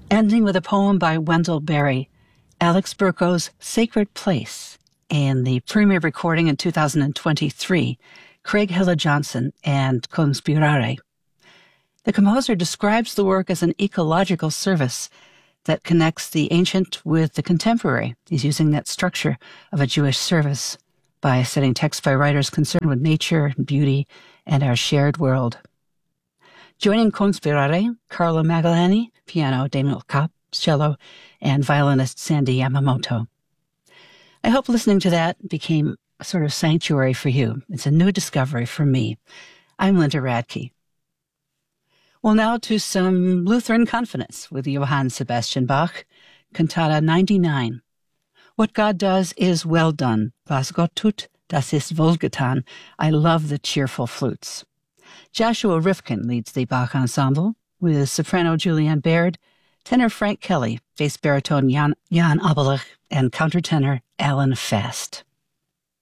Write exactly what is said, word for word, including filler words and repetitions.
Ending with a poem by Wendell Berry, Alex Burko's Sacred Place, and the premiere recording in two thousand twenty-three, Craig Hilla-Johnson and Conspirare. The composer describes the work as an ecological service that connects the ancient with the contemporary. He's using that structure of a Jewish service by setting text by writers concerned with nature, beauty, and our shared world. Joining Conspirare, Carlo Magalani, piano, Daniel Kopp, cello, and violinist Sandy Yamamoto. I hope listening to that became a sort of sanctuary for you. It's a new discovery for me. I'm Linda Radke. Well, now to some Lutheran confidence with Johann Sebastian Bach, Cantata ninety-nine. What God does is well done. Was Gott tut, das ist wohlgetan. I love the cheerful flutes. Joshua Rifkin leads the Bach ensemble with soprano Julianne Baird, tenor Frank Kelly, bass baritone Jan, Jan Abelach, and countertenor Alan Fast.